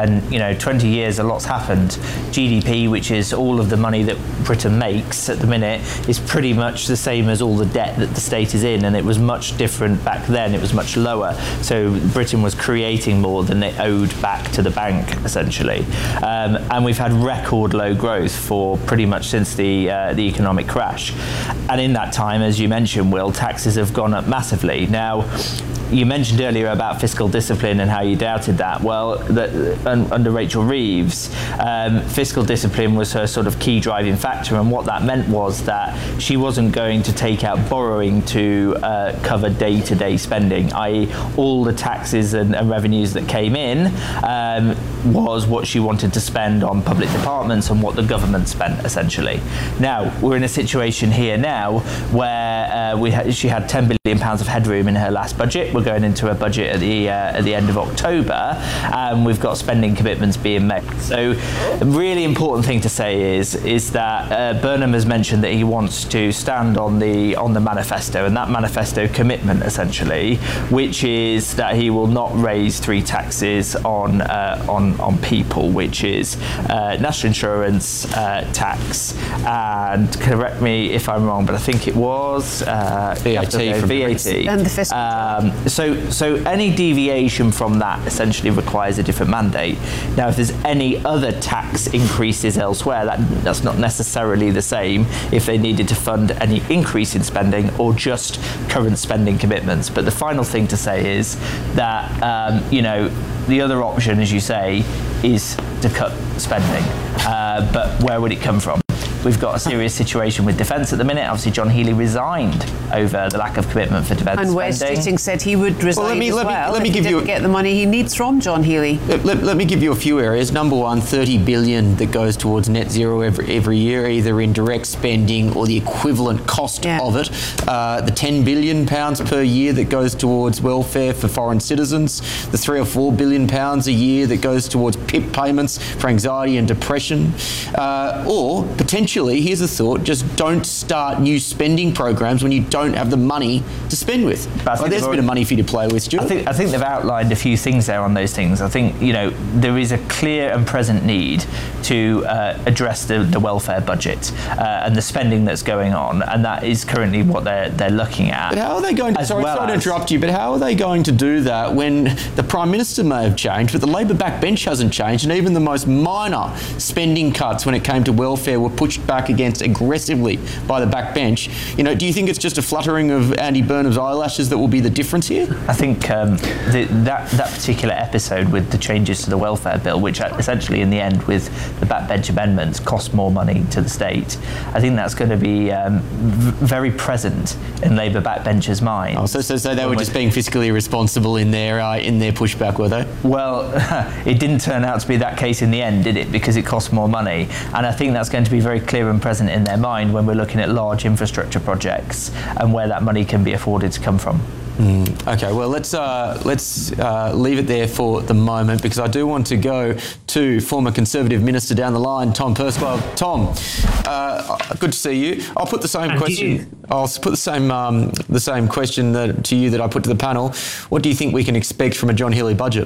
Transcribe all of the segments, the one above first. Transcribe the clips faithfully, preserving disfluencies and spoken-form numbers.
And, you know, twenty years, a lot's happened. G D P, which is all of the money that Britain makes at the minute, is pretty much the same as all the debt that the state is in, and it was much different back then. It was much lower. So Britain was creating more than it owed back to the bank, essentially. Um, and we've had record low growth for pretty much since the uh, the economic crash. And in that time, as you mentioned, Will, taxes have gone up massively. Now, you mentioned earlier about fiscal discipline and how you doubted that. Well, the, under Rachel Reeves, um, fiscal discipline was her sort of key driving factor, and what that meant was that she wasn't going to take out borrowing to uh, cover day-to-day spending, that is all the taxes and, and revenues that came in um, was what she wanted to spend on public departments and what the government spent, essentially. Now, we're in a situation here now where uh, we ha- she had ten billion pounds of headroom in her last budget. We're going into a budget at the uh, at the end of October, and we've got spending commitments being made. So, a really important thing to say is is that uh, Burnham has mentioned that he wants to stand on the on the manifesto, and that manifesto commitment, essentially, which is that he will not raise three taxes on uh, on on people, which is uh, national insurance, uh, tax, and correct me if I'm wrong, but I think it was uh, V A T from V A T and the fiscal. Um, so, so any deviation from that essentially requires a different mandate. Now, if there's any other tax increases elsewhere, that that's not necessarily the same if they needed to fund any increase in spending or just current spending commitments. But the final thing to say is that, um, you know, the other option, as you say, is to cut spending. Uh, but where would it come from? We've got a serious situation with defence at the minute. Obviously, John Healey resigned over the lack of commitment for defence and Wes spending. Keating said he would resign well, let me, as let me, well let me if give he you didn't get the money he needs from John Healey. Let, let, let me give you a few areas. Number one, thirty billion that goes towards net zero every, every year, either in direct spending or the equivalent cost yeah. of it. Uh, the ten billion pounds per year that goes towards welfare for foreign citizens. The three or four billion pounds a year that goes towards P I P payments for anxiety and depression. Uh, or potentially, here's a thought, just don't start new spending programs when you don't have the money to spend with. Well, there's a bit of money for you to play with, Stuart. I think, I think they've outlined a few things there on those things. I think, you know, there is a clear and present need to uh, address the, the welfare budget uh, and the spending that's going on, and that is currently what they're they're looking at. But how are they going to, sorry, well sorry to as, interrupt you, but how are they going to do that when the Prime Minister may have changed, but the Labor backbench hasn't changed, and even the most minor spending cuts when it came to welfare were pushed back against aggressively by the backbench? You know, do you think it's just a fluttering of Andy Burnham's eyelashes that will be the difference here? I think um, the, that that particular episode with the changes to the welfare bill, which essentially in the end with the backbench amendments cost more money to the state, I think that's going to be um, v- very present in Labour backbenchers' minds. Oh, so, so, so they were just being fiscally irresponsible in their uh, in their pushback, were they? Well, it didn't turn out to be that case in the end, did it? Because it cost more money, and I think that's going to be very clear and present in their mind when we're looking at large infrastructure projects and where that money can be afforded to come from. Mm, okay, well, let's uh, let's uh, leave it there for the moment, because I do want to go to former Conservative Minister down the line, Tom Purswell. Tom, uh, good to see you. I'll put the same and question. You. I'll put the same um, the same question that, to you that I put to the panel. What do you think we can expect from a John Healey budget?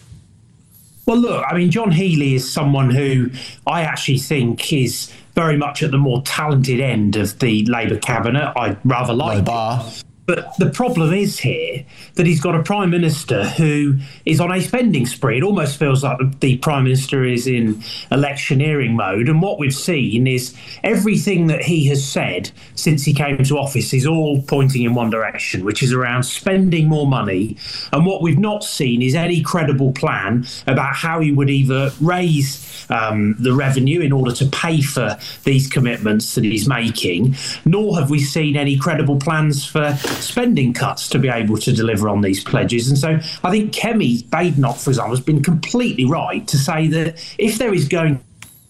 Well, look, I mean, John Healey is someone who I actually think is very much at the more talented end of the Labour cabinet. I rather like Low bar. it. But the problem is here that he's got a Prime Minister who is on a spending spree. It almost feels like the, the Prime Minister is in electioneering mode. And what we've seen is everything that he has said since he came to office is all pointing in one direction, which is around spending more money. And what we've not seen is any credible plan about how he would either raise um, the revenue in order to pay for these commitments that he's making, nor have we seen any credible plans for spending cuts to be able to deliver on these pledges. And so I think Kemi Badenoch, for example, has been completely right to say that if there is going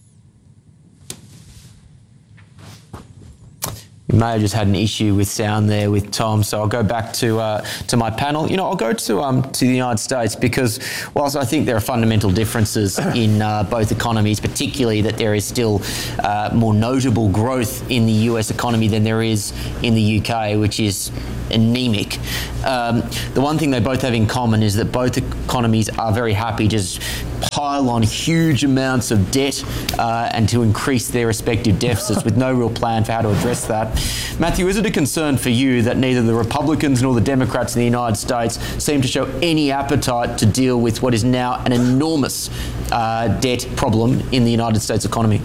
We may have just had an issue with sound there with Tom, so I'll go back to uh, to my panel. You know, I'll go to um, to the United States, because whilst I think there are fundamental differences in uh, both economies, particularly that there is still uh, more notable growth in the U S economy than there is in the U K, which is anemic. Um, the one thing they both have in common is that both economies are very happy just pile on huge amounts of debt uh, and to increase their respective deficits with no real plan for how to address that. Matthew, is it a concern for you that neither the Republicans nor the Democrats in the United States seem to show any appetite to deal with what is now an enormous uh, debt problem in the United States economy?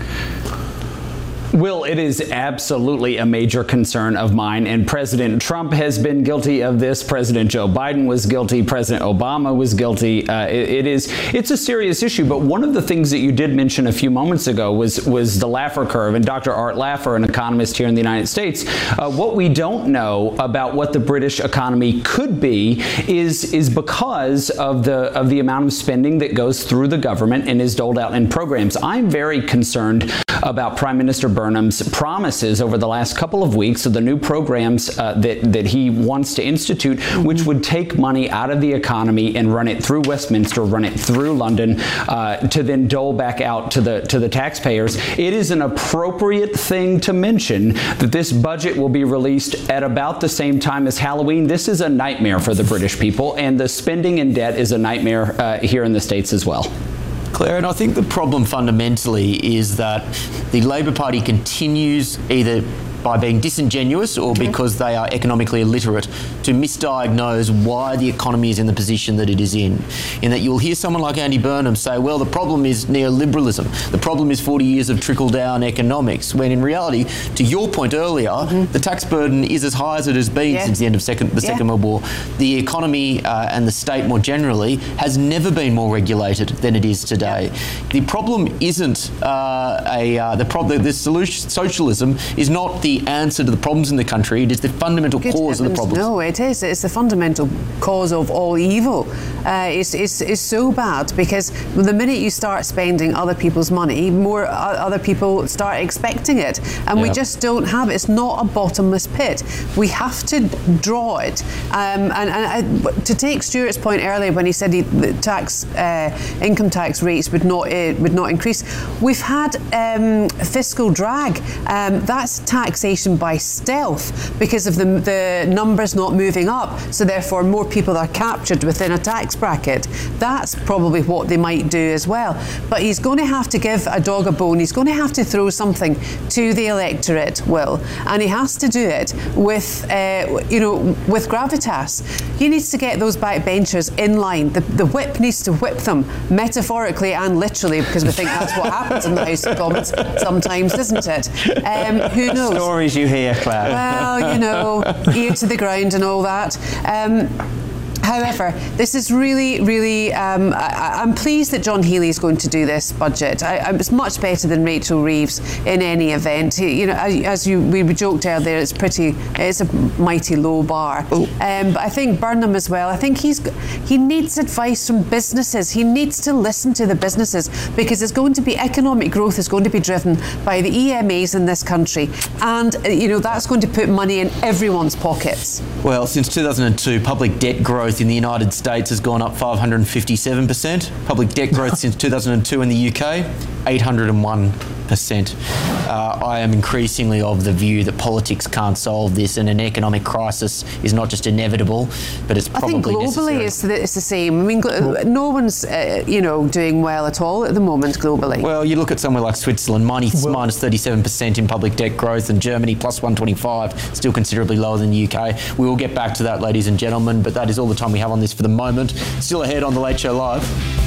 Will, it is absolutely a major concern of mine, and President Trump has been guilty of this. President Joe Biden was guilty. President Obama was guilty. Uh, it, it is, it's a serious issue. But one of the things that you did mention a few moments ago was was the Laffer curve, and Doctor Art Laffer, an economist here in the United States. Uh, what we don't know about what the British economy could be is is because of the of the amount of spending that goes through the government and is doled out in programs. I'm very concerned about Prime Minister Burnham's promises over the last couple of weeks of the new programs uh, that, that he wants to institute, mm-hmm. which would take money out of the economy and run it through Westminster, run it through London, uh, to then dole back out to the, to the taxpayers. It is an appropriate thing to mention that this budget will be released at about the same time as Halloween. This is a nightmare for the British people, and the spending and debt is a nightmare uh, here in the States as well. Claire, and I think the problem fundamentally is that the Labor Party continues either by being disingenuous or because they are economically illiterate to misdiagnose why the economy is in the position that it is in. In that you'll hear someone like Andy Burnham say, well, the problem is neoliberalism. The problem is forty years of trickle-down economics, when in reality, to your point earlier, mm-hmm. the tax burden is as high as it has been yeah. since the end of second, the yeah. Second World War. The economy uh, and the state more generally has never been more regulated than it is today. Yeah. The problem isn't uh, a, uh, the problem, the solution, socialism is not the answer to the problems in the country. It is the fundamental Good cause heavens, of the problems. No, it is. It's the fundamental cause of all evil. Uh, it's, it's, it's so bad because the minute you start spending other people's money, more other people start expecting it. And yeah. we just don't have it. It's not a bottomless pit. We have to draw it. Um, and and I, to take Stuart's point earlier when he said he, the tax, uh, income tax rates would not uh, would not increase, we've had um, fiscal drag. Um, that's taxation by stealth because of the, the numbers not moving up, so therefore more people are captured within a tax bracket. That's probably what they might do as well. But he's going to have to give a dog a bone. He's going to have to throw something to the electorate, Will, and he has to do it with, uh, you know, with gravitas. He needs to get those backbenchers in line. The, the whip needs to whip them, metaphorically and literally, because we think that's what happens in the House of Commons sometimes, isn't it? Um, who knows? Stories you hear, Claire. Well, you know, ear to the ground and all that. Um, However, this is really, really, um, I, I'm pleased that John Healey is going to do this budget. I, I, it's much better than Rachel Reeves in any event. He, you know, as, as you, we joked earlier, it's pretty, it's a mighty low bar. Um, but I think Burnham as well, I think he's, he needs advice from businesses. He needs to listen to the businesses because it's going to be, economic growth is going to be driven by the E M As in this country. And, you know, that's going to put money in everyone's pockets. Well, since two thousand two, public debt growth in the United States has gone up five hundred fifty-seven percent. Public debt growth since two thousand two in the U K, eight hundred one percent. Uh, I am increasingly of the view that politics can't solve this, and an economic crisis is not just inevitable, but it's probably necessary. I think globally it's the, it's the same. I mean, no one's uh, you know doing well at all at the moment globally. Well, you look at somewhere like Switzerland, minus, well, minus thirty-seven percent in public debt growth, and Germany plus one twenty-five, still considerably lower than the U K. We will get back to that, ladies and gentlemen, but that is all the time we have on this for the moment. Still ahead on The Late Show Live.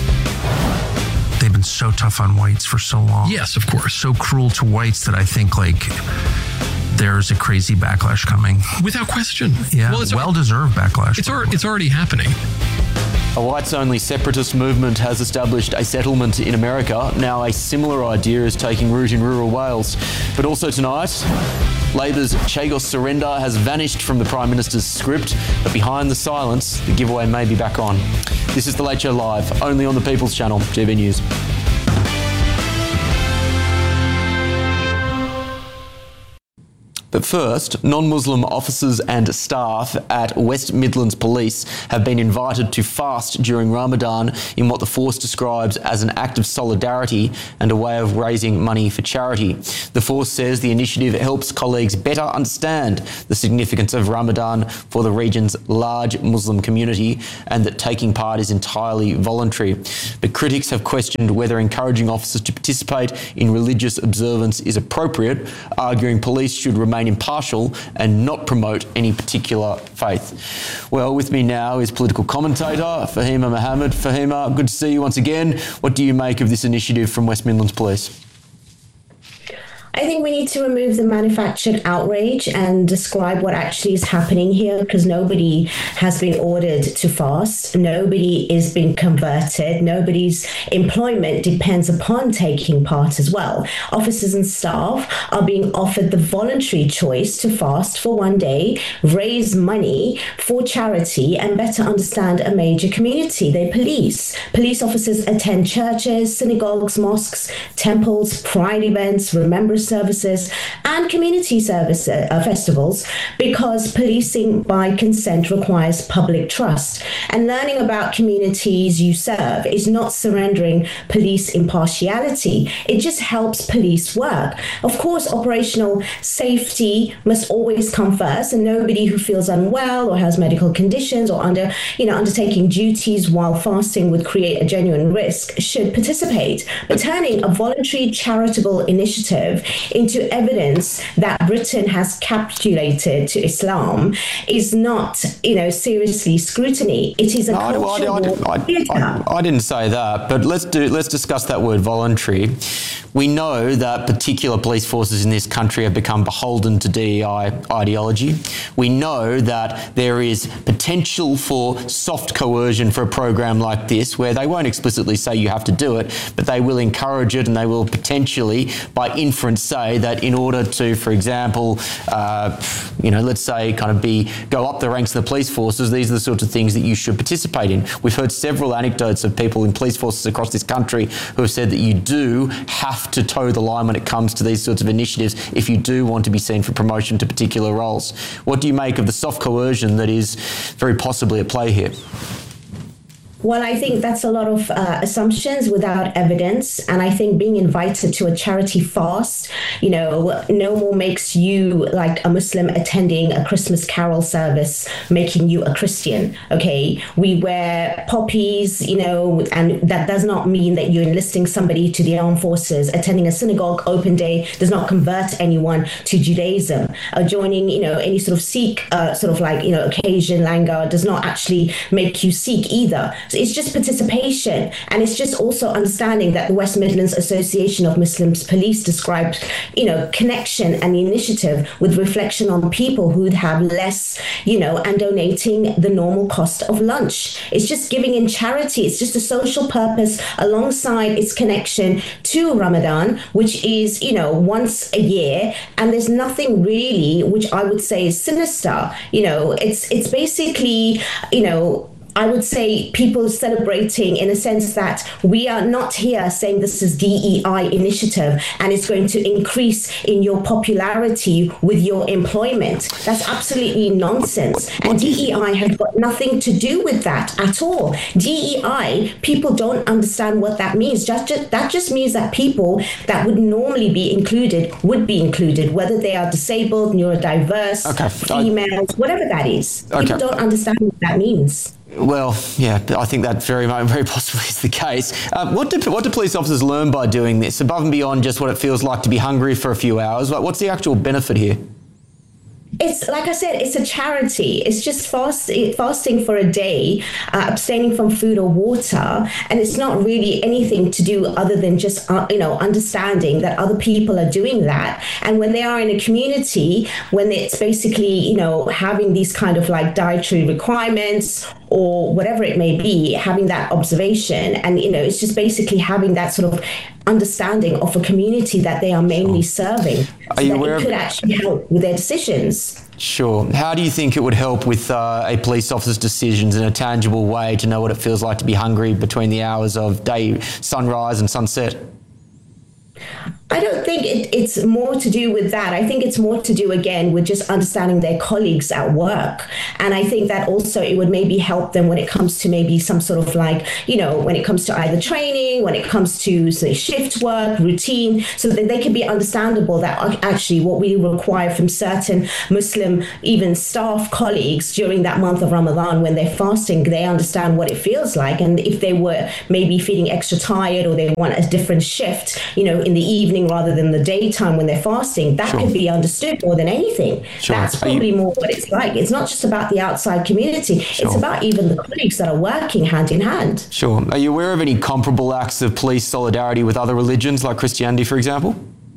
They've been so tough on whites for so long. Yes, of course. So cruel to whites that I think, like, there's a crazy backlash coming. Without question. Yeah, well, well-deserved backlash. It's, ar- it's already happening. A whites-only separatist movement has established a settlement in America. Now a similar idea is taking root in rural Wales. But also tonight, Labor's Chagos surrender has vanished from the Prime Minister's script, but behind the silence, the giveaway may be back on. This is The Late Show Live, only on the People's Channel, G B News. But first, non-Muslim officers and staff at West Midlands Police have been invited to fast during Ramadan in what the force describes as an act of solidarity and a way of raising money for charity. The force says the initiative helps colleagues better understand the significance of Ramadan for the region's large Muslim community and that taking part is entirely voluntary. But critics have questioned whether encouraging officers to participate in religious observance is appropriate, arguing police should remain impartial and not promote any particular faith. Well, with me now is political commentator Fahima Mohammed. Fahima, good to see you once again. What do you make of this initiative from West Midlands Police? I think we need to remove the manufactured outrage and describe what actually is happening here, because nobody has been ordered to fast. Nobody is being converted. Nobody's employment depends upon taking part as well. Officers and staff are being offered the voluntary choice to fast for one day, raise money for charity, and better understand a major community. They police. Police officers attend churches, synagogues, mosques, temples, pride events, remembrance services and community service uh, festivals, because policing by consent requires public trust. And learning about communities you serve is not surrendering police impartiality. It just helps police work. Of course, operational safety must always come first, and nobody who feels unwell or has medical conditions or under, you know, undertaking duties while fasting would create a genuine risk should participate. But turning a voluntary charitable initiative into evidence that Britain has capitulated to Islam is not, you know, seriously scrutiny. It is a No, I, cultural I, I, I, I didn't say that, but let's do let's discuss that word voluntary. We know that particular police forces in this country have become beholden to D E I ideology. We know that there is potential for soft coercion for a program like this, where they won't explicitly say you have to do it, but they will encourage it, and they will potentially, by inference, say that in order to, for example, uh, you know, let's say kind of be go up the ranks of the police forces, these are the sorts of things that you should participate in. We've heard several anecdotes of people in police forces across this country who have said that you do have to toe the line when it comes to these sorts of initiatives if you do want to be seen for promotion to particular roles. What do you make of the soft coercion that is very possibly at play here? Well, I think that's a lot of uh, assumptions without evidence. And I think being invited to a charity fast, you know, no more makes you like a Muslim attending a Christmas carol service, making you a Christian. OK, we wear poppies, you know, and that does not mean that you're enlisting somebody to the armed forces. Attending a synagogue open day does not convert anyone to Judaism. Uh, joining, you know, any sort of Sikh uh, sort of like, you know, occasion, langar does not actually make you Sikh either. So it's just participation, and it's just also understanding that the West Midlands Association of Muslims Police described, you know, connection and the initiative with reflection on people who'd have less, you know, and donating the normal cost of lunch. It's just giving in charity. It's just a social purpose alongside its connection to Ramadan, which is, you know, once a year, and there's nothing really which I would say is sinister. You know, it's it's basically, you know, I would say people celebrating in a sense that we are not here saying this is D E I initiative and it's going to increase in your popularity with your employment. That's absolutely nonsense. And D E I has got nothing to do with that at all. D E I, people don't understand what that means. Just, just, that just means that people that would normally be included would be included, whether they are disabled, neurodiverse, okay. females, whatever that is. Okay. People don't understand what that means. Well, yeah, I think that very, very possibly is the case. Uh, what do what do police officers learn by doing this, above and beyond just what it feels like to be hungry for a few hours? What's the actual benefit here? It's like I said, it's a charity. It's just fast, fasting for a day, uh, abstaining from food or water. And it's not really anything to do other than just, uh, you know, understanding that other people are doing that. And when they are in a community, when it's basically, you know, having these kind of like dietary requirements or whatever it may be, having that observation. And, you know, it's just basically having that sort of understanding of a community that they are mainly serving. So are you that aware it could of- actually help with their decisions. Sure. How do you think it would help with uh, a police officer's decisions in a tangible way to know what it feels like to be hungry between the hours of day sunrise and sunset? I don't think it, it's more to do with that. I think it's more to do, again, with just understanding their colleagues at work. And I think that also it would maybe help them when it comes to maybe some sort of like, you know, when it comes to either training, when it comes to, say, shift work, routine, so that they can be understandable that actually what we require from certain Muslim, even staff colleagues during that month of Ramadan when they're fasting, they understand what it feels like. And if they were maybe feeling extra tired or they want a different shift, you know, in the evening rather than the daytime when they're fasting, that Sure. could be understood more than anything. Sure. That's Are you- probably more what it's like. It's not just about the outside community. Sure. It's about even the colleagues that are working hand in hand. Sure. Are you aware of any comparable acts of police solidarity with other religions, like Christianity, for example?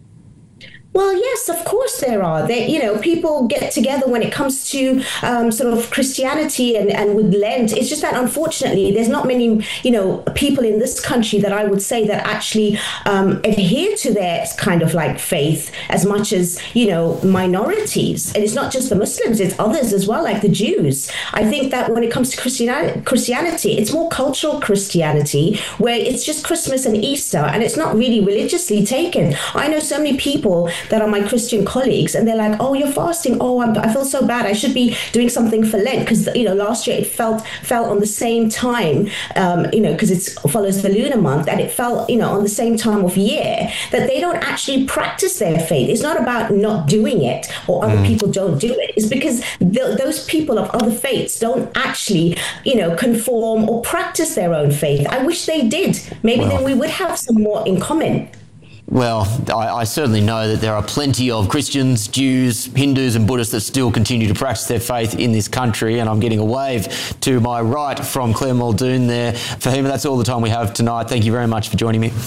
Well, yes, of course there are. They, you know, people get together when it comes to um, sort of Christianity and, and with Lent. It's just that unfortunately, there's not many, you know, people in this country that I would say that actually um, adhere to their kind of like faith as much as, you know, minorities. And it's not just the Muslims, it's others as well, like the Jews. I think that when it comes to Christianity, Christianity, it's more cultural Christianity where it's just Christmas and Easter and it's not really religiously taken. I know so many people that are my Christian colleagues and they're like, oh, you're fasting. Oh, I'm, I feel so bad. I should be doing something for Lent because, you know, last year it felt fell on the same time, um, you know, because it follows the lunar month and it fell, you know, on the same time of year that they don't actually practice their faith. It's not about not doing it or other mm. people don't do it. It's because th- those people of other faiths don't actually, you know, conform or practice their own faith. I wish they did. Maybe well. then we would have some more in common. Well, I, I certainly know that there are plenty of Christians, Jews, Hindus and Buddhists that still continue to practice their faith in this country, and I'm getting a wave to my right from Claire Muldoon there. Fahima, that's all the time we have tonight. Thank you very much for joining me.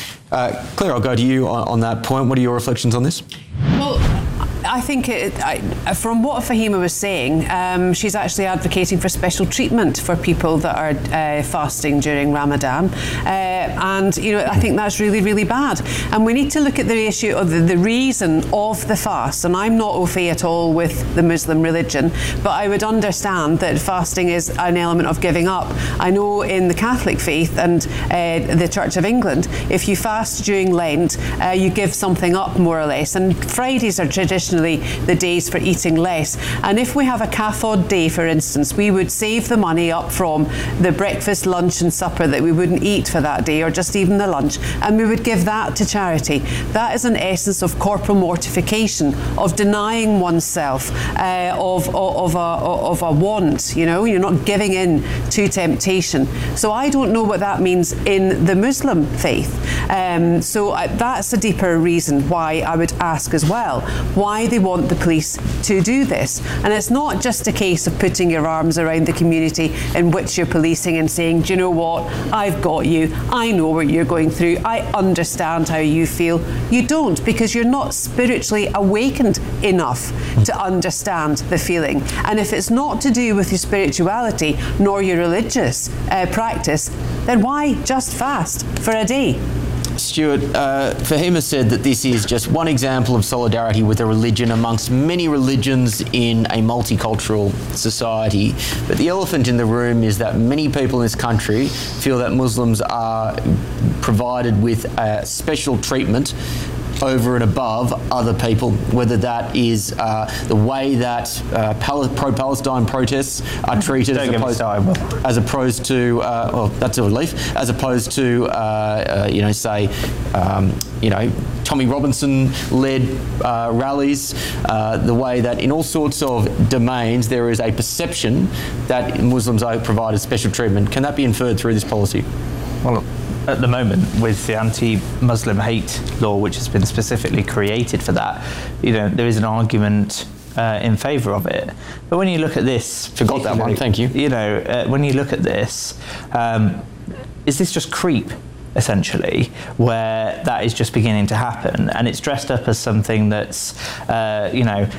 Uh, Claire, I'll go to you on, on that point. What are your reflections on this? Well, I think it, I, from what Fahima was saying, um, she's actually advocating for special treatment for people that are uh, fasting during Ramadan. Uh, and, you know, I think that's really, really bad. And we need to look at the issue of the, the reason of the fast. And I'm not au fait at all with the Muslim religion, but I would understand that fasting is an element of giving up. I know in the Catholic faith and uh, the Church of England, if you fast during Lent, uh, you give something up more or less. And Fridays are traditionally the days for eating less. And if we have a cathod day, for instance, we would save the money up from the breakfast, lunch and supper that we wouldn't eat for that day, or just even the lunch, and we would give that to charity. That is an essence of corporal mortification, of denying oneself uh, of, of, of, a, of a want. You know, you're not giving in to temptation. So I don't know what that means in the Muslim faith. Um, so I, that's a deeper reason why I would ask as well, why they want the police to do this. And it's not just a case of putting your arms around the community in which you're policing and saying, do you know what, I've got you, I know what you're going through, I understand how you feel. You don't, because you're not spiritually awakened enough to understand the feeling. And if it's not to do with your spirituality nor your religious uh, practice, then why just fast for a day? Stuart, uh, Fahima said that this is just one example of solidarity with a religion amongst many religions in a multicultural society. But the elephant in the room is that many people in this country feel that Muslims are provided with uh, special treatment over and above other people, whether that is uh, the way that uh, Pal- pro-Palestine protests are treated as opposed, as opposed to, uh, well, that's a relief, as opposed to, uh, uh, you know, say, um, you know, Tommy Robinson-led uh, rallies, uh, the way that in all sorts of domains there is a perception that Muslims are provided special treatment. Can that be inferred through this policy? Well, at the moment, with the anti-Muslim hate law, which has been specifically created for that, you know, there is an argument uh, in favour of it. But when you look at this, forgot that one. Thank you. You know, uh, when you look at this, um, is this just creep? Essentially, where that is just beginning to happen, and it's dressed up as something that's, uh, you know,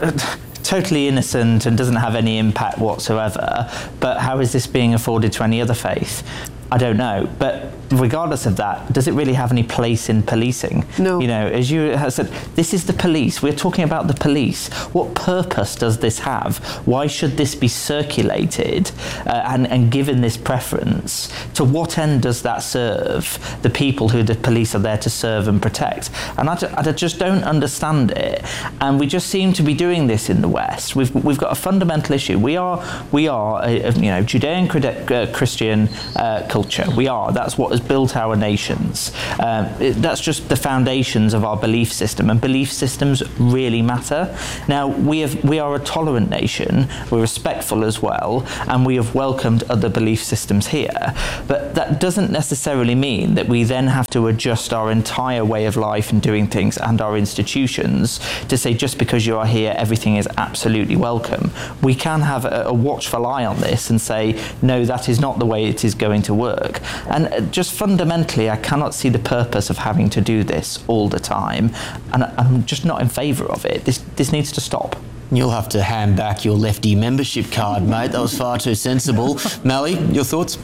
totally innocent and doesn't have any impact whatsoever. But how is this being afforded to any other faith? I don't know. But regardless of that, does it really have any place in policing? No. You know, as you have said, this is the police. We're talking about the police. What purpose does this have? Why should this be circulated uh, and, and given this preference? To what end does that serve the people who the police are there to serve and protect? And I, I just don't understand it. And we just seem to be doing this in the West. We've we've got a fundamental issue. We are we are a, a, you know Judean uh, Christian uh, culture. We are. That's what has built our nations. Um, it, that's just the foundations of our belief system, and belief systems really matter. Now we have we are a tolerant nation. We're respectful as well, and we have welcomed other belief systems here. But that doesn't necessarily mean that we then have to adjust our entire way of life and doing things and our institutions to say just because you are here, everything is absolutely welcome. We can have a, a watchful eye on this and say, no, that is not the way it is going to work. And just fundamentally, I cannot see the purpose of having to do this all the time. And I'm just not in favour of it. This, this needs to stop. You'll have to hand back your lefty membership card, mate. That was far too sensible. Mally, your thoughts?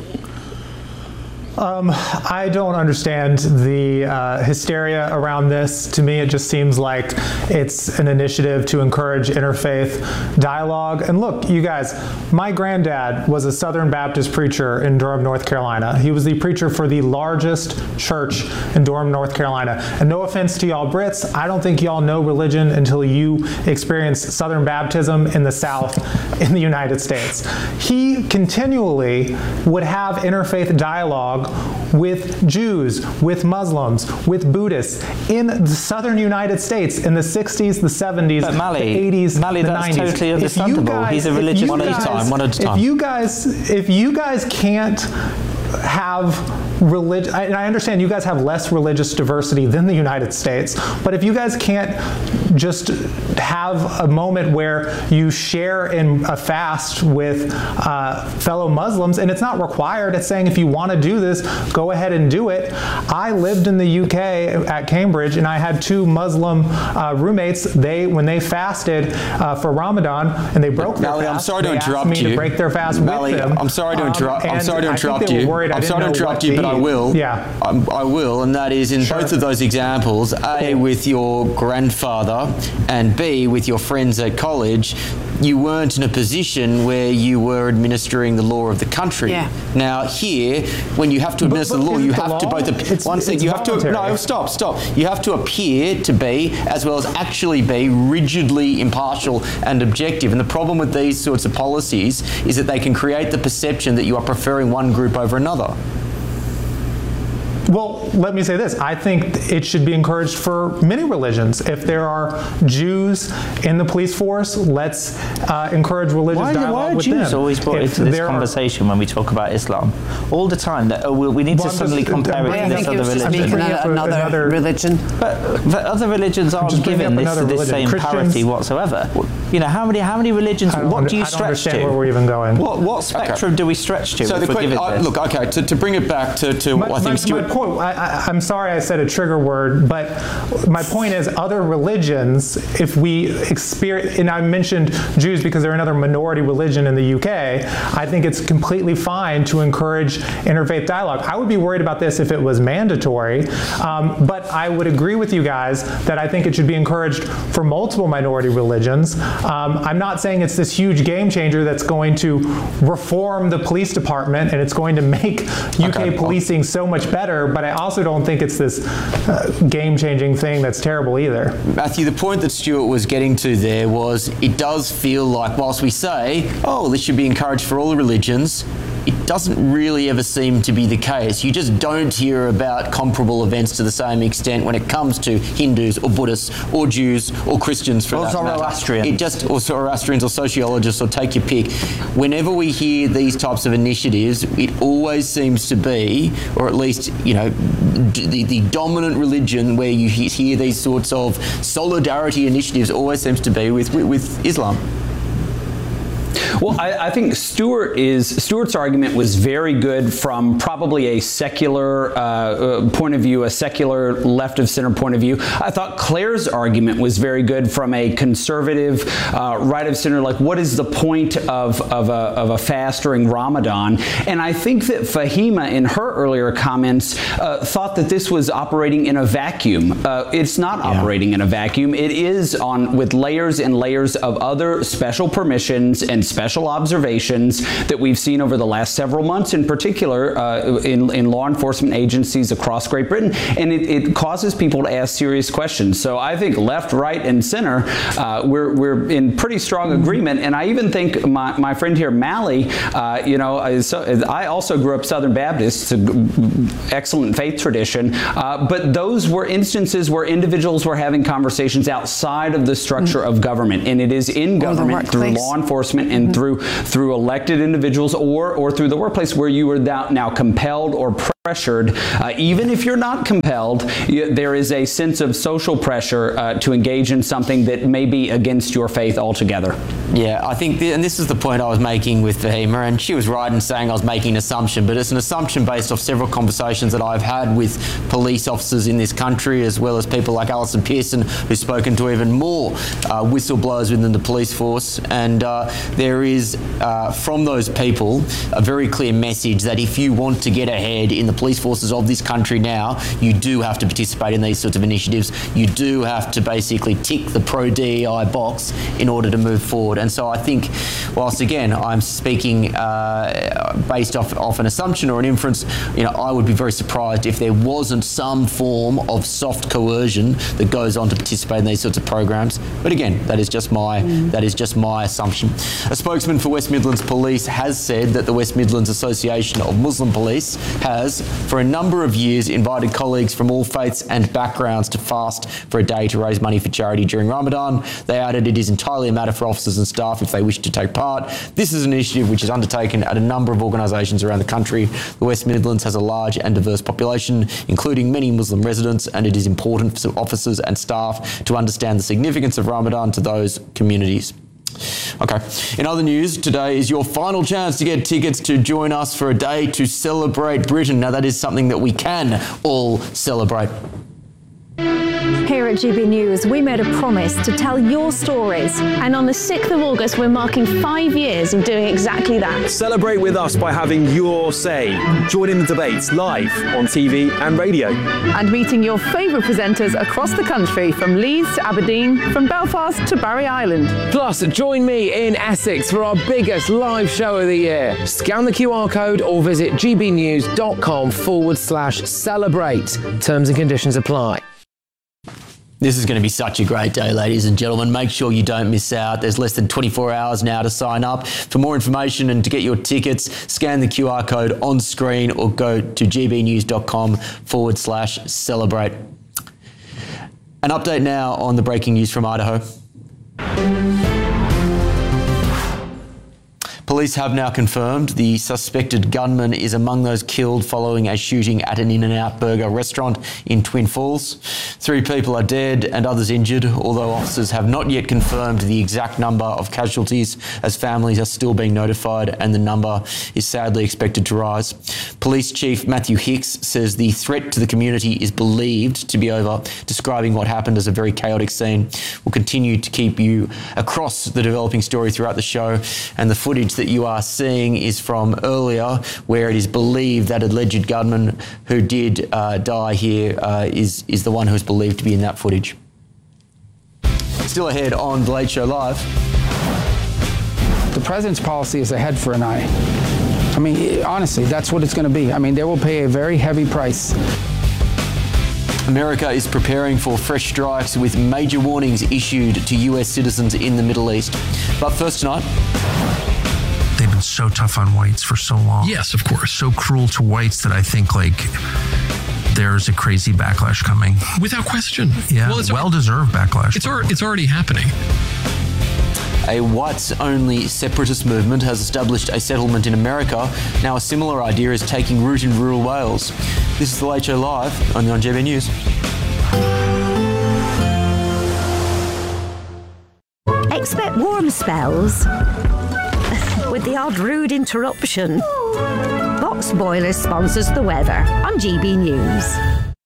Um, I don't understand the uh, hysteria around this. To me, it just seems like it's an initiative to encourage interfaith dialogue. And look, you guys, my granddad was a Southern Baptist preacher in Durham, North Carolina. He was the preacher for the largest church in Durham, North Carolina. And no offense to y'all Brits, I don't think y'all know religion until you experience Southern baptism in the South in the United States. He continually would have interfaith dialogue with Jews, with Muslims, with Buddhists in the southern United States in the sixties, the seventies, but Mally, the eighties, Mally, the that's nineties. totally understandable. Guys, He's a religious one at a time. One at a time. If you guys, if you guys can't have religion, and I understand you guys have less religious diversity than the United States, but if you guys can't just have a moment where you share in a fast with uh, fellow Muslims, and it's not required, it's saying if you want to do this, go ahead and do it. I lived in the U K at Cambridge, and I had two Muslim uh, roommates. They, when they fasted uh, for Ramadan, and they broke their Mally, fast, I'm sorry to they interrupt asked me you. to break their fast Mally, with them. I'm sorry to interrupt. Um, I'm sorry to I think interrupt they were you. worried I I'm didn't sorry to know interrupt what you, to but I eat. will. Yeah, I'm, I will, and that is in Sure. both of those examples. A, with your grandfather, and B, with your friends at college. You weren't in a position where you were administering the law of the country. Yeah. Now here, when you have to administer but the law, isn't you the have to law? both. It's- one thing it's you have to voluntary. no stop stop. You have to appear to be, as well as actually be, rigidly impartial and objective. And the problem with these sorts of policies is that they can create the perception that you are preferring one group over another. Well, let me say this. I think it should be encouraged for many religions. If there are Jews in the police force, let's uh, encourage religious Why, dialogue why are with Jews them. always brought If into this there are- conversation when we talk about Islam? All the time, that oh, we we need Well, to I'm suddenly just- compare I'm it I to this think it other was just religion. making bringing up another, another- religion. But, but other religions aren't just bringing given up this, another this religion. same Christians- parity whatsoever. You know, how many how many religions? I don't What under- do you I don't stretch understand to? where we're even going. What what spectrum do we stretch to? So if the we're question, given uh, this? look, okay, to, to bring it back to, to My, what I my, think Stuart. my point, I, I, I'm sorry I said a trigger word, but my point is other religions, if we experience, and I mentioned Jews because they're another minority religion in the U K, I think it's completely fine to encourage interfaith dialogue. I would be worried about this if it was mandatory, um, but I would agree with you guys that I think it should be encouraged for multiple minority religions. Um, I'm not saying it's this huge game changer that's going to reform the police department and it's going to make U K Okay. policing so much better, but I also don't think it's this uh, game-changing thing that's terrible either. Matthew, the point that Stuart was getting to there was it does feel like whilst we say, oh, this should be encouraged for all religions, it doesn't really ever seem to be the case. You just don't hear about comparable events to the same extent when it comes to Hindus or Buddhists or Jews or Christians for Or that matter. Zoroastrians. It just, or Zoroastrians or sociologists, or take your pick. Whenever we hear these types of initiatives, it always seems to be, or at least, you know, d- the, the dominant religion where you he- hear these sorts of solidarity initiatives always seems to be with, with, with Islam. Well, I, I think Stewart is Stewart's argument was very good from probably a secular uh, point of view, a secular left of center point of view. I thought Claire's argument was very good from a conservative uh, right of center. Like, what is the point of of a, of a fast during Ramadan? And I think that Fahima, in her earlier comments, uh, thought that this was operating in a vacuum. Uh, it's not yeah. operating in a vacuum. It is on with layers and layers of other special permissions and special observations that we've seen over the last several months, in particular uh, in, in law enforcement agencies across Great Britain. And it, it causes people to ask serious questions. So I think left, right, and center, uh, we're, we're in pretty strong agreement. And I even think my, my friend here, Mally, uh, you know, I, so, I also grew up Southern Baptist, it's an excellent faith tradition, uh, but those were instances where individuals were having conversations outside of the structure mm. of government, and it is in government through law enforcement and mm-hmm. through through elected individuals or or through the workplace where you are now, now compelled or pressured. Uh, even if you're not compelled, you, there is a sense of social pressure uh, to engage in something that may be against your faith altogether. Yeah, I think, the, and this is the point I was making with Fahima, and she was right in saying I was making an assumption, but it's an assumption based off several conversations that I've had with police officers in this country, as well as people like Alison Pearson, who's spoken to even more uh, whistleblowers within the police force. And uh, there is, uh, from those people, a very clear message that if you want to get ahead in the police forces of this country now, you do have to participate in these sorts of initiatives. You do have to basically tick the pro-D E I box in order to move forward. And so I think, whilst again, I'm speaking uh, based off, off an assumption or an inference, you know, I would be very surprised if there wasn't some form of soft coercion that goes on to participate in these sorts of programs. But again, that is just my, mm. that is just my assumption. A spokesman for West Midlands Police has said that the West Midlands Association of Muslim Police has, for a number of years, invited colleagues from all faiths and backgrounds to fast for a day to raise money for charity during Ramadan. They added it is entirely a matter for officers and staff if they wish to take part. This is an initiative which is undertaken at a number of organisations around the country. The West Midlands has a large and diverse population, including many Muslim residents, and it is important for officers and staff to understand the significance of Ramadan to those communities. Okay. In other news, today is your final chance to get tickets to join us for a day to celebrate Britain. Now, that is something that we can all celebrate. Here at G B News, we made a promise to tell your stories. And on the sixth of August, we're marking five years of doing exactly that. Celebrate with us by having your say. Join in the debates live on T V and radio. And meeting your favourite presenters across the country, from Leeds to Aberdeen, from Belfast to Barry Island. Plus, join me in Essex for our biggest live show of the year. Scan the Q R code or visit gbnews.com forward slash celebrate. Terms and conditions apply. This is going to be such a great day, ladies and gentlemen. Make sure you don't miss out. There's less than twenty-four hours now to sign up. For more information and to get your tickets, scan the Q R code on screen or go to gbnews.com forward slash celebrate. An update now on the breaking news from Idaho. Police have now confirmed the suspected gunman is among those killed following a shooting at an In-N-Out Burger restaurant in Twin Falls. Three people are dead and others injured, although officers have not yet confirmed the exact number of casualties, as families are still being notified and the number is sadly expected to rise. Police Chief Matthew Hicks says the threat to the community is believed to be over, describing what happened as a very chaotic scene. We'll continue to keep you across the developing story throughout the show, and the footage that you are seeing is from earlier, where it is believed that alleged gunman who did uh, die here uh, is, is the one who is believed to be in that footage. Still ahead on The Late Show Live. The president's policy is a head for an eye. I mean, honestly, that's what it's going to be. I mean, they will pay a very heavy price. America is preparing for fresh strikes with major warnings issued to U S citizens in the Middle East. But first tonight, they've been so tough on whites for so long. Yes, of course. So cruel to whites that I think, like, there's a crazy backlash coming. Without question. Yeah, well, well-deserved backlash. It's, ar- it's already happening. A whites-only separatist movement has established a settlement in America. Now a similar idea is taking root in rural Wales. This is The Late Show Live, only on G B News. Expect warm spells, with the odd rude interruption. Box Boilers sponsors the weather on G B News.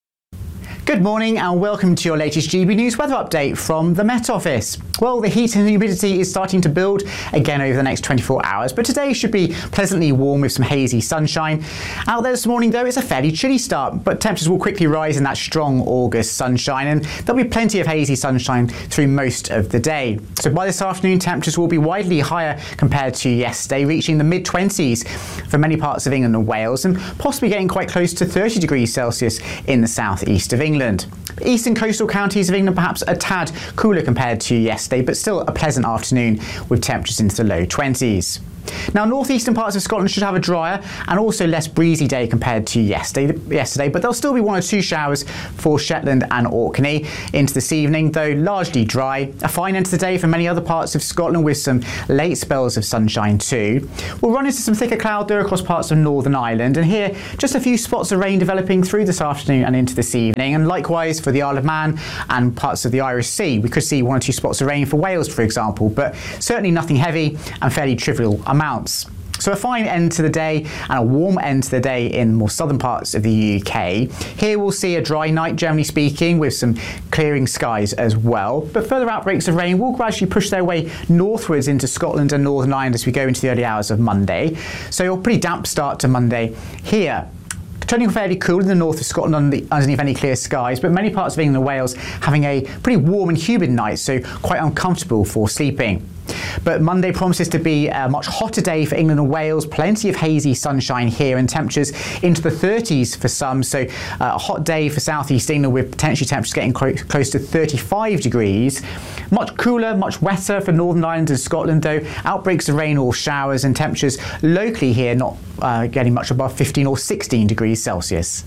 Good morning and welcome to your latest G B News weather update from the Met Office. Well, the heat and humidity is starting to build again over the next twenty-four hours, but today should be pleasantly warm with some hazy sunshine. Out there this morning, though, it's a fairly chilly start, but temperatures will quickly rise in that strong August sunshine, and there'll be plenty of hazy sunshine through most of the day. So by this afternoon, temperatures will be widely higher compared to yesterday, reaching the mid twenties for many parts of England and Wales, and possibly getting quite close to thirty degrees Celsius in the southeast of England. Eastern coastal counties of England perhaps a tad cooler compared to yesterday, but still a pleasant afternoon with temperatures into the low twenties. Now, northeastern parts of Scotland should have a drier and also less breezy day compared to yesterday, yesterday, but there'll still be one or two showers for Shetland and Orkney into this evening, though largely dry. A fine end to the day for many other parts of Scotland with some late spells of sunshine too. We'll run into some thicker cloud there across parts of Northern Ireland, and here just a few spots of rain developing through this afternoon and into this evening, and likewise for the Isle of Man and parts of the Irish Sea. We could see one or two spots of rain for Wales, for example, but certainly nothing heavy and fairly trivial amounts. So a fine end to the day and a warm end to the day in more southern parts of the U K. Here we'll see a dry night, generally speaking, with some clearing skies as well. But further outbreaks of rain will gradually push their way northwards into Scotland and Northern Ireland as we go into the early hours of Monday. So a pretty damp start to Monday here. Turning fairly cool in the north of Scotland underneath any clear skies, but many parts of England and Wales having a pretty warm and humid night, so quite uncomfortable for sleeping. But Monday promises to be a much hotter day for England and Wales. Plenty of hazy sunshine here and temperatures into the thirties for some. So uh, a hot day for southeast England with potentially temperatures getting close to thirty-five degrees. Much cooler, much wetter for Northern Ireland and Scotland, though. Outbreaks of rain or showers and temperatures locally here not uh, getting much above fifteen or sixteen degrees Celsius.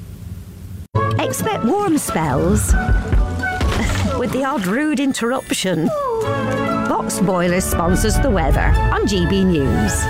Expect warm spells with the odd rude interruption. Box Boilers sponsors the weather on G B News.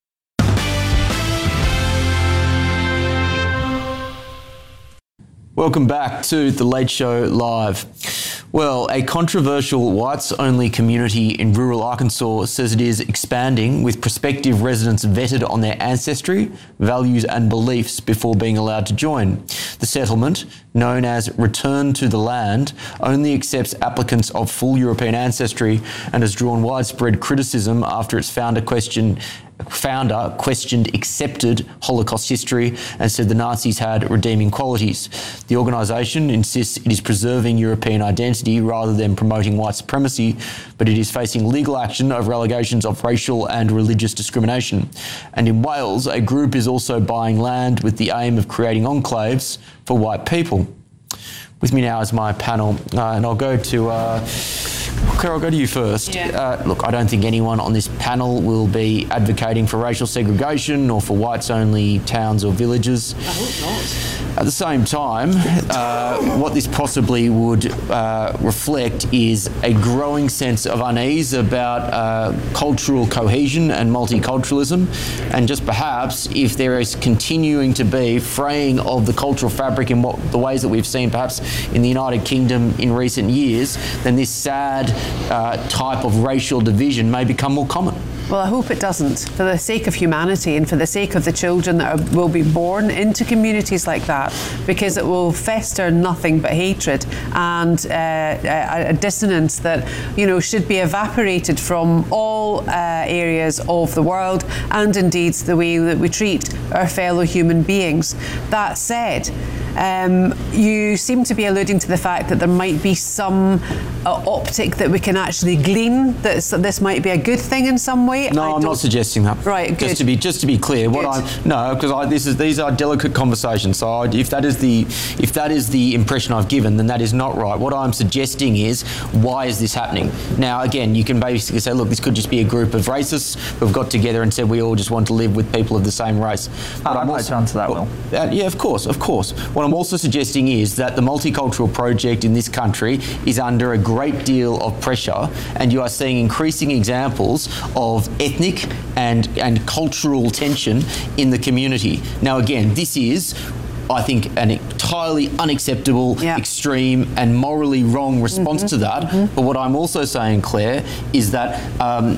Welcome back to The Late Show Live. Well, a controversial whites-only community in rural Arkansas says it is expanding, with prospective residents vetted on their ancestry, values and beliefs before being allowed to join. The settlement, known as Return to the Land, only accepts applicants of full European ancestry and has drawn widespread criticism after its founder questioned founder questioned accepted Holocaust history and said the Nazis had redeeming qualities. The organisation insists it is preserving European identity rather than promoting white supremacy, but it is facing legal action over allegations of racial and religious discrimination. And in Wales, a group is also buying land with the aim of creating enclaves for white people. With me now is my panel, uh, and I'll go to... Uh, Claire, I'll go to you first. Yeah. Uh, look, I don't think anyone on this panel will be advocating for racial segregation or for whites-only towns or villages. I hope not. At the same time, uh, what this possibly would uh, reflect is a growing sense of unease about uh, cultural cohesion and multiculturalism, and just perhaps if there is continuing to be fraying of the cultural fabric in what the ways that we've seen perhaps in the United Kingdom in recent years, then this sad uh, type of racial division may become more common. Well, I hope it doesn't, for the sake of humanity and for the sake of the children that are, will be born into communities like that, because it will fester nothing but hatred and uh, a, a dissonance that, you know, should be evaporated from all uh, areas of the world, and indeed the way that we treat our fellow human beings. That said, Um, you seem to be alluding to the fact that there might be some uh, optic that we can actually glean that this might be a good thing in some way. No, I I'm not suggesting that. Right, good. Just to be just to be clear, what I no, because I this is these are delicate conversations. So I, if that is the if that is the impression I've given, then that is not right. What I'm suggesting is, why is this happening? Now, again, you can basically say, look, this could just be a group of racists who've got together and said we all just want to live with people of the same race. But I'd like to answer that, Will. Uh, yeah, of course, of course. What I'm also suggesting is that the multicultural project in this country is under a great deal of pressure, and you are seeing increasing examples of ethnic and, and cultural tension in the community. Now, again, this is, I think, an entirely unacceptable, yeah. extreme and morally wrong response mm-hmm, to that. Mm-hmm. But what I'm also saying, Claire, is that um,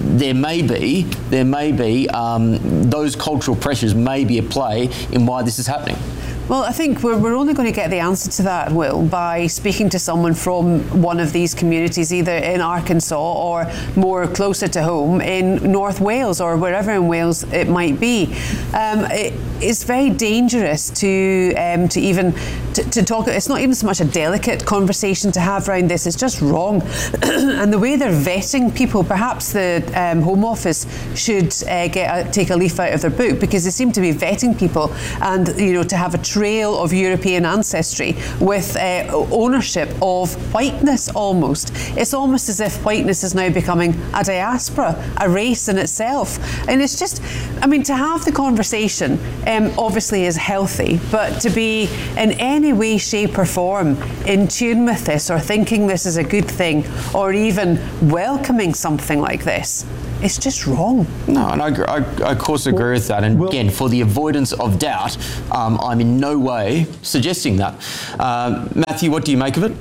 there may be, there may be um, those cultural pressures may be at play in why this is happening. Well, I think we're, we're only going to get the answer to that, Will, by speaking to someone from one of these communities, either in Arkansas or more closer to home in North Wales or wherever in Wales it might be. Um, it, it's very dangerous to um, to even to, to talk. It's not even so much a delicate conversation to have around this. It's just wrong. And the way they're vetting people, perhaps the um, Home Office should uh, get a, take a leaf out of their book, because they seem to be vetting people, and you know, to have a trail of European ancestry with uh, ownership of whiteness almost. It's almost as if whiteness is now becoming a diaspora, a race in itself. And it's just, I mean, to have the conversation um, obviously is healthy, but to be in any way, shape or form in tune with this, or thinking this is a good thing, or even welcoming something like this, it's just wrong. No, and I, I, I of course agree with that. And again, for the avoidance of doubt, um, I'm in no way suggesting that. Uh, Matthew, what do you make of it?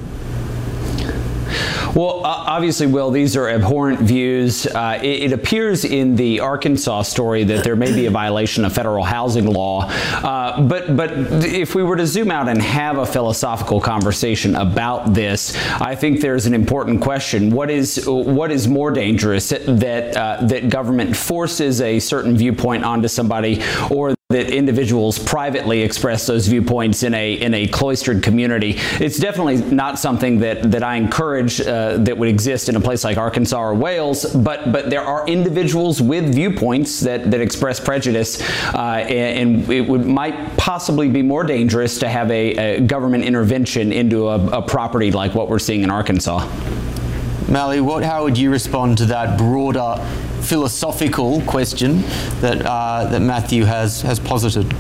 Well, uh, obviously, Will, these are abhorrent views. Uh, it, it appears in the Arkansas story that there may be a violation of federal housing law. Uh, but but if we were to zoom out and have a philosophical conversation about this, I think there's an important question. What is what is more dangerous, that uh, that government forces a certain viewpoint onto somebody, or that individuals privately express those viewpoints in a in a cloistered community? It's definitely not something that that I encourage uh, that would exist in a place like Arkansas or Wales. But but there are individuals with viewpoints that that express prejudice, uh, and, and it would might possibly be more dangerous to have a, a government intervention into a, a property like what we're seeing in Arkansas. Mally, what how would you respond to that broader philosophical question that uh, that Matthew has has posited?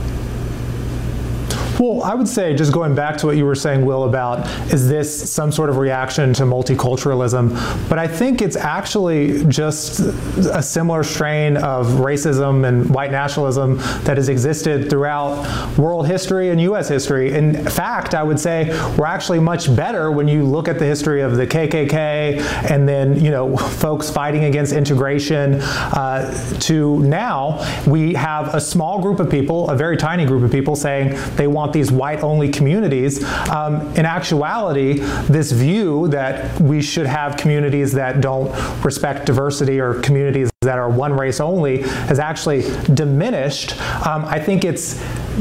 Well, I would say, just going back to what you were saying, Will, about is this some sort of reaction to multiculturalism? But I think it's actually just a similar strain of racism and white nationalism that has existed throughout world history and U S history. In fact, I would say we're actually much better when you look at the history of the K K K and then, you know, folks fighting against integration, uh, to now we have a small group of people, a very tiny group of people, saying they want these white-only communities. Um, in actuality, this view that we should have communities that don't respect diversity, or communities that are one race only, has actually diminished. Um, I think it's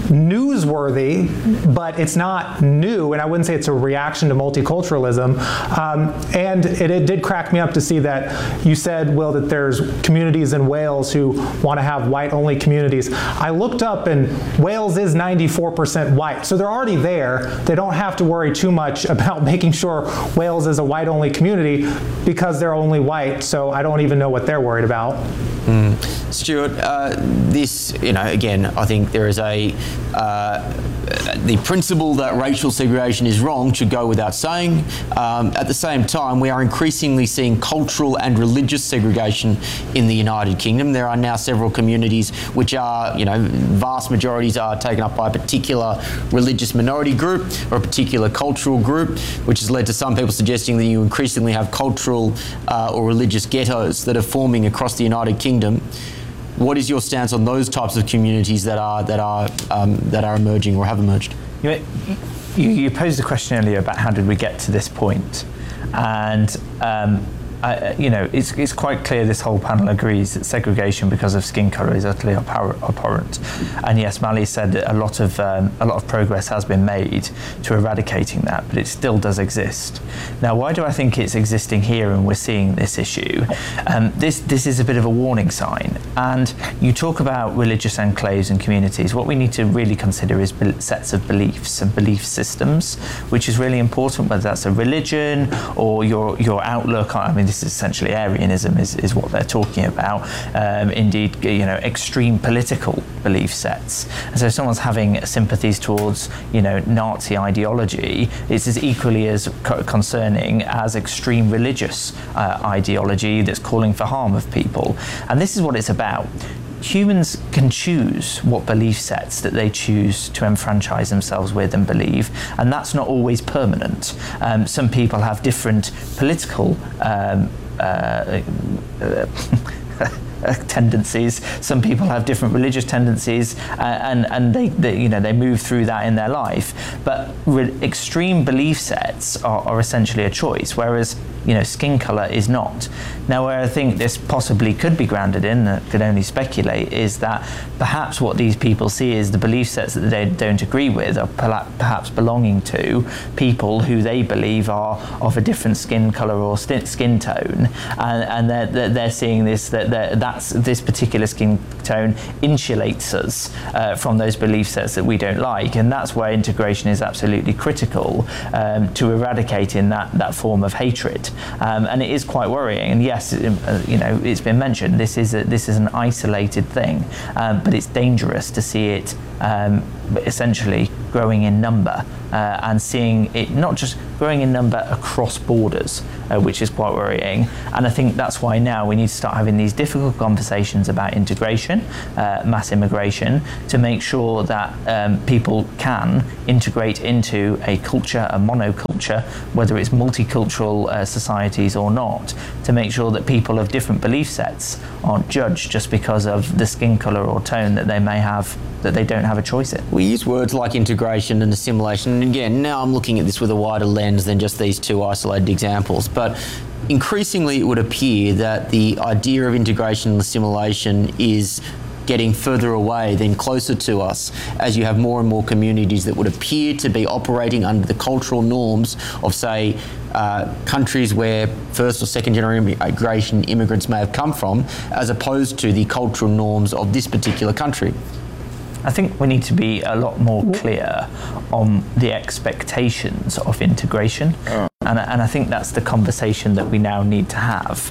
newsworthy, but it's not new, and I wouldn't say it's a reaction to multiculturalism. Um, and it, it did crack me up to see that you said, Will, that there's communities in Wales who want to have white-only communities. I looked up, and Wales is ninety-four percent white, so they're already there. They don't have to worry too much about making sure Wales is a white-only community, because they're only white, so I don't even know what they're worried about. Mm. Stuart, uh, this, you know, again, I think there is a, uh, the principle that racial segregation is wrong should go without saying. Um, at the same time, we are increasingly seeing cultural and religious segregation in the United Kingdom. There are now several communities which are, you know, vast majorities are taken up by a particular religious minority group or a particular cultural group, which has led to some people suggesting that you increasingly have cultural uh, or religious ghettos that are forming across the United Kingdom. What is your stance on those types of communities that are that are um, that are emerging or have emerged? You, you, you posed a question earlier about how did we get to this point, and um, uh, you know, it's it's quite clear this whole panel agrees that segregation because of skin colour is utterly abhorrent. And yes, Mally said that a lot of um, a lot of progress has been made to eradicating that, but it still does exist. Now, why do I think it's existing here and we're seeing this issue? Um, this this is a bit of a warning sign. And you talk about religious enclaves and communities. What we need to really consider is sets of beliefs and belief systems, which is really important, whether that's a religion or your your outlook on, I mean, this is essentially Aryanism is, is what they're talking about. Um, indeed, you know, extreme political belief sets. And so if someone's having sympathies towards, you know, Nazi ideology, it's as equally as co- concerning as extreme religious uh, ideology that's calling for harm of people. And this is what it's about. Humans can choose what belief sets that they choose to enfranchise themselves with and believe, and that's not always permanent. Um, some people have different political um, uh, uh, uh, tendencies. Some people have different religious tendencies, uh, and and they, they you know they move through that in their life. But re- extreme belief sets are, are essentially a choice, whereas you know skin color is not. Now, where I think this possibly could be grounded in, uh, could only speculate, is that perhaps what these people see is the belief sets that they don't agree with are perhaps belonging to people who they believe are of a different skin color or skin tone, and, and they're, they're, they're seeing this that that's this particular skin tone insulates us uh, from those belief sets that we don't like, and that's where integration is absolutely critical um, to eradicating that that form of hatred. Um, and it is quite worrying. And yes, it, uh, you know, it's been mentioned. This is a, this is an isolated thing, um, but it's dangerous to see it um, essentially growing in number uh, and seeing it not just growing in number across borders, uh, which is quite worrying. And I think that's why now we need to start having these difficult conversations about integration, uh, mass immigration, to make sure that um, people can integrate into a culture, a monoculture, whether it's multicultural uh, societies or not, to make sure that people of different belief sets aren't judged just because of the skin colour or tone that they may have, that they don't have a choice in. We use words like integration and assimilation, and again, now I'm looking at this with a wider lens than just these two isolated examples, but increasingly it would appear that the idea of integration and assimilation is getting further away than closer to us, as you have more and more communities that would appear to be operating under the cultural norms of, say, uh, countries where first or second generation immigrants may have come from, as opposed to the cultural norms of this particular country. I think we need to be a lot more clear on the expectations of integration, oh. and, and I think that's the conversation that we now need to have.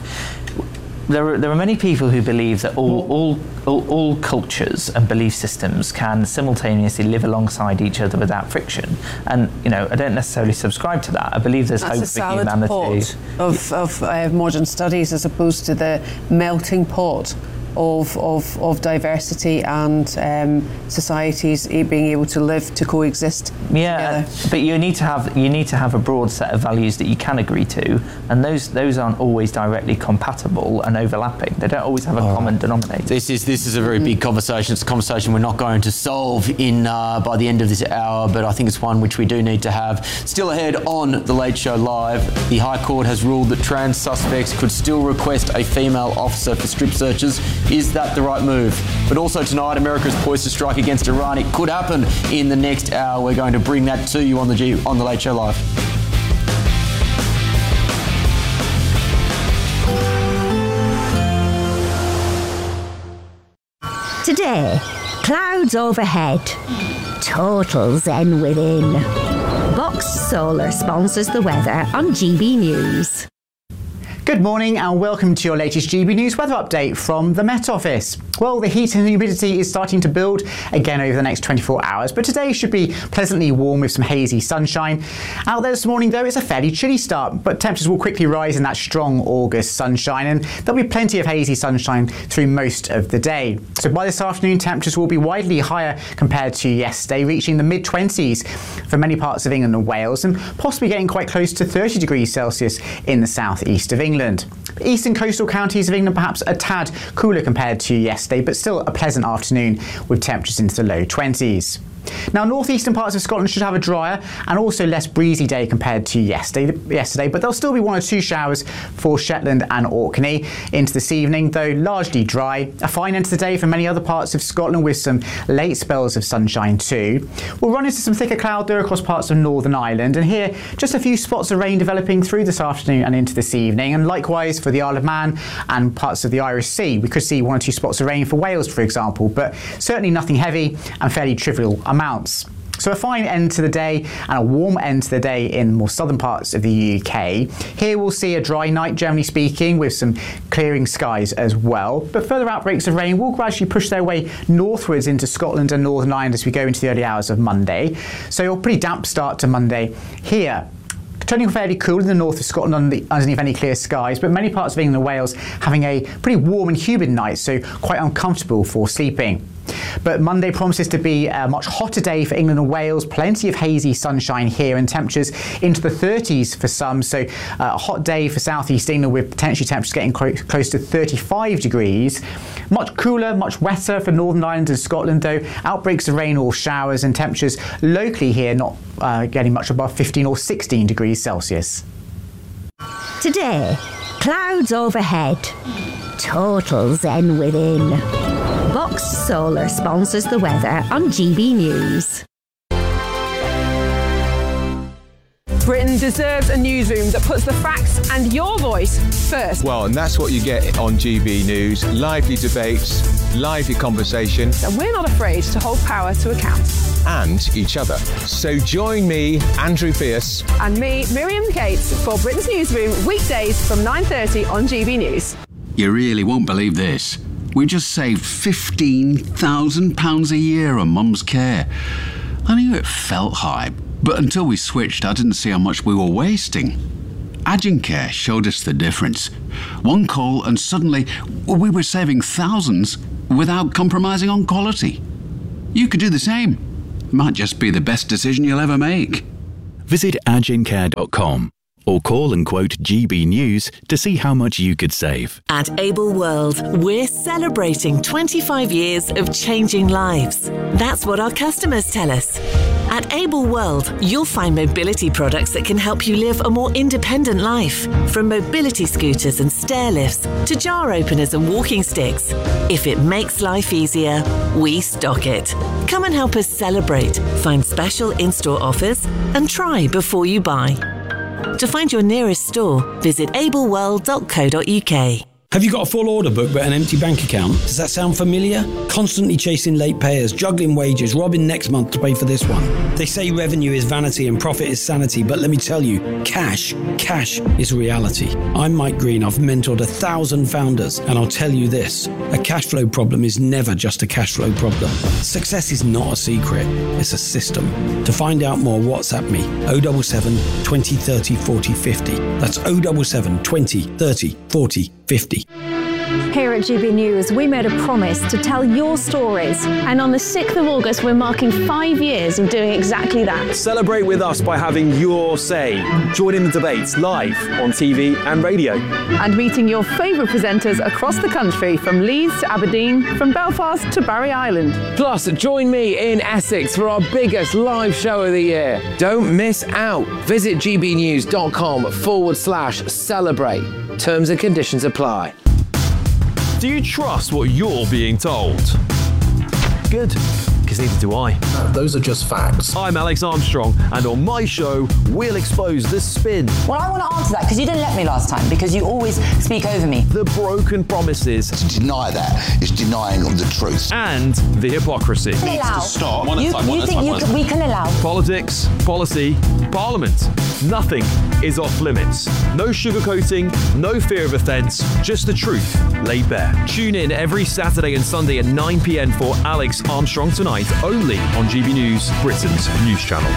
There are, there are many people who believe that all, all, all, all cultures and belief systems can simultaneously live alongside each other without friction. And, you know, I don't necessarily subscribe to that. I believe there's That's hope a for salad humanity. pot of, of uh, modern studies as opposed to the melting pot of, of, of diversity and um, societies being able to live, to coexist yeah, together. But you need to have you need to have a broad set of values that you can agree to, and those those aren't always directly compatible and overlapping. They don't always have a oh. common denominator. This is this is a very big conversation. It's a conversation we're not going to solve in uh, by the end of this hour, but I think it's one which we do need to have. Still ahead on The Late Show Live, the High Court has ruled that trans suspects could still request a female officer for strip searches. Is that the right move? But also tonight, America's poised to strike against Iran. It could happen in the next hour. We're going to bring that to you on the G- on The Late Show Live. Today, clouds overhead, total zen within. Box Solar sponsors the weather on G B News. Good morning and welcome to your latest G B News weather update from the Met Office. Well, the heat and humidity is starting to build again over the next twenty-four hours, but today should be pleasantly warm with some hazy sunshine. Out there this morning, though, it's a fairly chilly start, but temperatures will quickly rise in that strong August sunshine, and there'll be plenty of hazy sunshine through most of the day. So by this afternoon, temperatures will be widely higher compared to yesterday, reaching the mid twenties for many parts of England and Wales, and possibly getting quite close to thirty degrees Celsius in the southeast of England. Eastern coastal counties of England perhaps a tad cooler compared to yesterday, but still a pleasant afternoon with temperatures into the low twenties. Now, northeastern parts of Scotland should have a drier and also less breezy day compared to yesterday, yesterday, but there'll still be one or two showers for Shetland and Orkney into this evening, though largely dry. A fine end to the day for many other parts of Scotland with some late spells of sunshine too. We'll run into some thicker cloud there across parts of Northern Ireland, and here just a few spots of rain developing through this afternoon and into this evening, and likewise for the Isle of Man and parts of the Irish Sea. We could see one or two spots of rain for Wales, for example, but certainly nothing heavy and fairly trivial amounts. So a fine end to the day and a warm end to the day in more southern parts of the U K. Here we'll see a dry night, generally speaking, with some clearing skies as well. But further outbreaks of rain will gradually push their way northwards into Scotland and Northern Ireland as we go into the early hours of Monday. So a pretty damp start to Monday here. Turning fairly cool in the north of Scotland underneath any clear skies, but many parts of England and Wales having a pretty warm and humid night, so quite uncomfortable for sleeping. But Monday promises to be a much hotter day for England and Wales. Plenty of hazy sunshine here and temperatures into the thirties for some. So uh, a hot day for southeast England with potentially temperatures getting close, close to thirty-five degrees. Much cooler, much wetter for Northern Ireland and Scotland though. Outbreaks of rain or showers and temperatures locally here not uh, getting much above fifteen or sixteen degrees Celsius. Today, clouds overhead. Total zen within. Box Solar sponsors the weather on G B News. Britain deserves a newsroom that puts the facts and your voice first. Well, and that's what you get on G B News. Lively debates, lively conversation. And we're not afraid to hold power to account. And each other. So join me, Andrew Pierce. And me, Miriam Cates, for Britain's Newsroom, weekdays from nine thirty on G B News. You really won't believe this. We just saved fifteen thousand pounds a year on Mum's care. I knew it felt high, but until we switched, I didn't see how much we were wasting. Agencare showed us the difference. One call and suddenly we were saving thousands without compromising on quality. You could do the same. Might just be the best decision you'll ever make. Visit agencare dot com or call and quote G B News to see how much you could save. At Able World, we're celebrating twenty-five years of changing lives. That's what our customers tell us. At Able World, you'll find mobility products that can help you live a more independent life. From mobility scooters and stair lifts to jar openers and walking sticks. If it makes life easier, we stock it. Come and help us celebrate, find special in-store offers, and try before you buy. To find your nearest store, visit able world dot co dot U K. Have you got a full order book but an empty bank account? Does that sound familiar? Constantly chasing late payers, juggling wages, robbing next month to pay for this one. They say revenue is vanity and profit is sanity, but let me tell you, cash, cash is reality. I'm Mike Green. I've mentored a thousand founders, and I'll tell you this, a cash flow problem is never just a cash flow problem. Success is not a secret, it's a system. To find out more, WhatsApp me, oh seven seven, twenty, thirty, forty, fifty. That's oh seven seven, twenty, thirty, forty, fifty. Here at G B News, we made a promise to tell your stories. And on the sixth of August, we're marking five years of doing exactly that. Celebrate with us by having your say. Join in the debates live on T V and radio. And meeting your favourite presenters across the country, from Leeds to Aberdeen, from Belfast to Barry Island. Plus, join me in Essex for our biggest live show of the year. Don't miss out. Visit gbnews.com forward slash celebrate. Terms and conditions apply. Do you trust what you're being told? Good, because neither do I. Uh, those are just facts. I'm Alex Armstrong, and on my show, we'll expose the spin. Well, I want to answer that, because you didn't let me last time, because you always speak over me. The broken promises. To deny that is denying the truth. And the hypocrisy. We can allow. Stop. You, you think you can, we can allow. Politics, policy, parliament. Nothing is off limits. No sugarcoating, no fear of offence, just the truth laid bare. Tune in every Saturday and Sunday at nine p.m. for Alex Armstrong Tonight, only on G B News, Britain's news channel.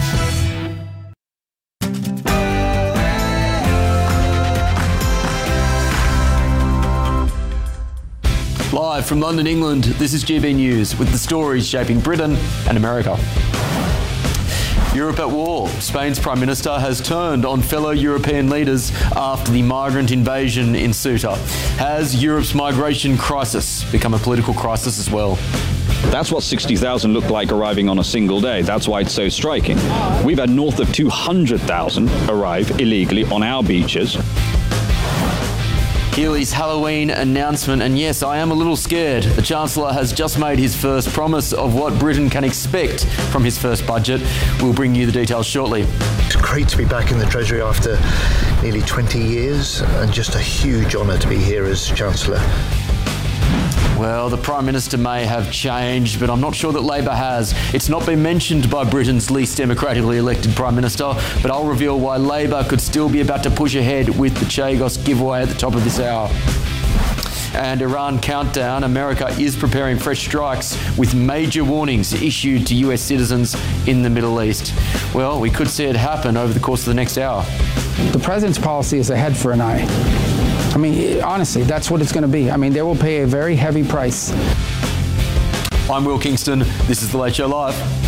Live from London, England, this is G B News with the stories shaping Britain and America. Europe at war. Spain's Prime Minister has turned on fellow European leaders after the migrant invasion in Ceuta. Has Europe's migration crisis become a political crisis as well? That's what sixty thousand looked like arriving on a single day. That's why it's so striking. We've had north of two hundred thousand arrive illegally on our beaches. Healy's Halloween announcement, and yes, I am a little scared. The Chancellor has just made his first promise of what Britain can expect from his first budget. We'll bring you the details shortly. It's great to be back in the Treasury after nearly twenty years, and just a huge honour to be here as Chancellor. Well, the Prime Minister may have changed, but I'm not sure that Labor has. It's not been mentioned by Britain's least democratically elected Prime Minister, but I'll reveal why Labor could still be about to push ahead with the Chagos giveaway at the top of this hour. And Iran countdown, America is preparing fresh strikes with major warnings issued to U S citizens in the Middle East. Well, we could see it happen over the course of the next hour. The president's policy is a head for an eye. I mean, honestly, that's what it's going to be. I mean, they will pay a very heavy price. I'm Will Kingston. This is The Late Show Live.